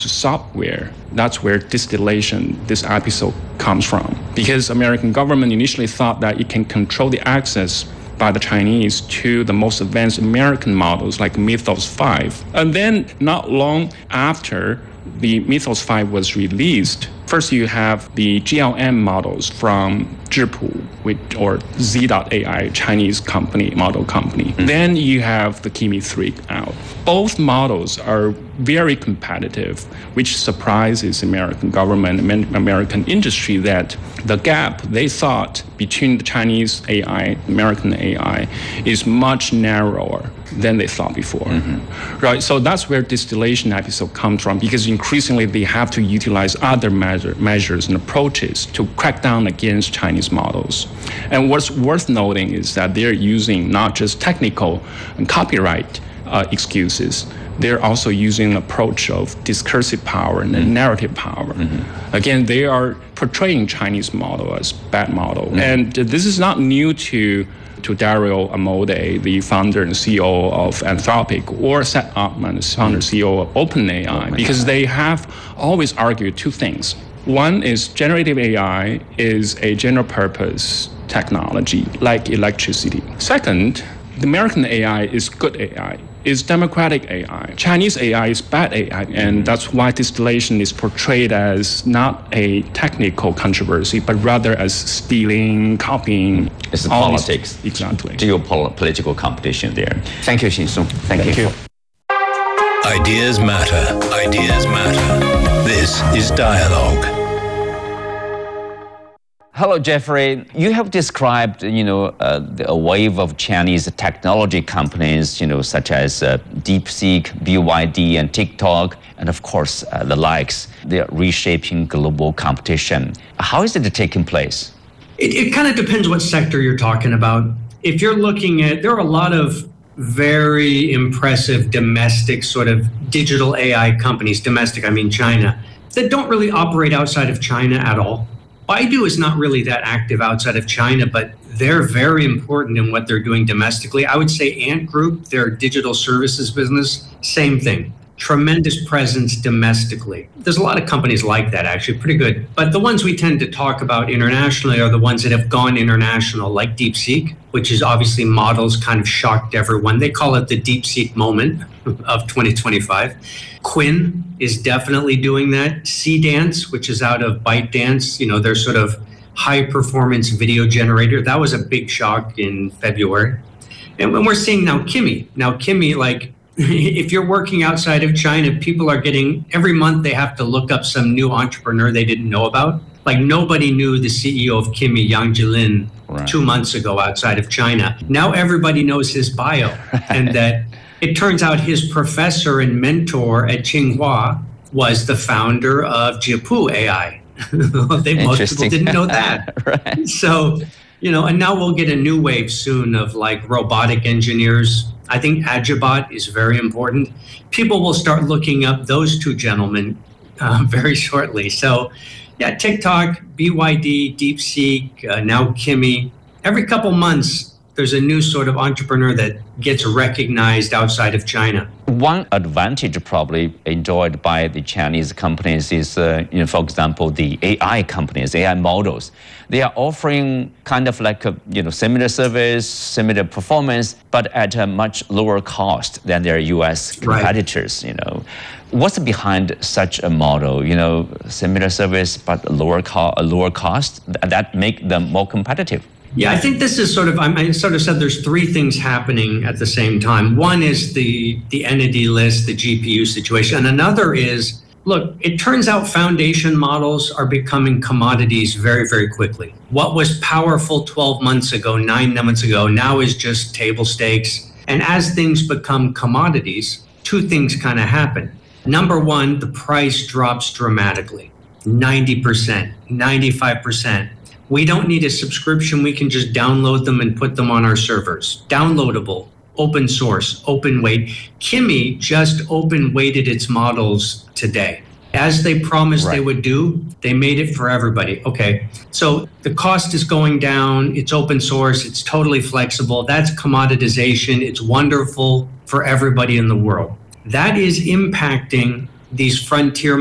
software. That's where distillation, this episode, comes from. Because American government initially thought that it can control the access by the Chinese to the most advanced American models like Mythos 5. And then not long after the Mythos 5 was released, first you have the GLM models from Zhipu, or Z.AI, Chinese model company. Then you have the Kimi 3 out. Both models are very competitive, which surprises American government and American industry that the gap they thought between the Chinese AI, American AI, is much narrower than they thought before. Right? So that's where distillation episode comes from, because increasingly they have to utilize other measures and approaches to crack down against Chinese models. And what's worth noting is that they're using not just technical and copyright excuses, they're also using an approach of discursive power and narrative power. Again, they are portraying Chinese model as bad model. And this is not new to Dario Amodei, the founder and CEO of Anthropic, or Seth Altman, the founder and CEO of OpenAI, because they have always argued two things. One is generative AI is a general purpose technology like electricity. Second, the American AI is good AI, is democratic AI. Chinese AI is bad AI, and that's why distillation is portrayed as not a technical controversy, but rather as stealing, copying. It's the politics. Exactly. Geopolitical competition there. Thank you, Xin-Song. Thank you. Ideas matter. Ideas matter. This is Dialogue. Hello, Jeffrey. You have described, a wave of Chinese technology companies, such as DeepSeek, BYD, and TikTok, and of course, the likes. They are reshaping global competition. How is it taking place? It kind of depends what sector you're talking about. If you're looking at, there are a lot of very impressive domestic sort of digital AI companies, domestic, I mean China, that don't really operate outside of China at all. Baidu is not really that active outside of China, but they're very important in what they're doing domestically. I would say Ant Group, their digital services business, same thing. Tremendous presence domestically. There's a lot of companies like that, actually, pretty good. But the ones we tend to talk about internationally are the ones that have gone international, like DeepSeek, which is obviously models kind of shocked everyone. They call it the DeepSeek moment of 2025. Quinn is definitely doing that. Cdance, which is out of ByteDance, their sort of high performance video generator. That was a big shock in February. And when we're seeing now Kimi, like, if you're working outside of China, people are getting, every month they have to look up some new entrepreneur they didn't know about. Like nobody knew the CEO of Kimi, Yang Jilin, 2 months ago outside of China. Now everybody knows his bio. And that it turns out his professor and mentor at Tsinghua was the founder of Zhipu AI. Most people didn't know that. Right. So, and now we'll get a new wave soon of like robotic engineers. I think Agibot is very important. People will start looking up those two gentlemen very shortly. So, yeah, TikTok, BYD, DeepSeek, now Kimi. Every couple months, there's a new sort of entrepreneur that gets recognized outside of China. One advantage probably enjoyed by the Chinese companies is, for example, the AI companies, AI models. They are offering kind of like a, similar service, similar performance, but at a much lower cost than their US competitors, What's behind such a model, similar service, but lower cost that make them more competitive? Yeah, I think this is I sort of said there's three things happening at the same time. One is the entity list, the GPU situation. And another is, look, it turns out foundation models are becoming commodities very, very quickly. What was powerful 12 months ago, 9 months ago, now is just table stakes. And as things become commodities, two things kind of happen. Number one, the price drops dramatically, 90%, 95%. We don't need a subscription. We can just download them and put them on our servers. Downloadable, open source, open weight. Kimi just open weighted its models today. As they promised they would do, they made it for everybody. Okay, so the cost is going down. It's open source. It's totally flexible. That's commoditization. It's wonderful for everybody in the world. That is impacting these frontier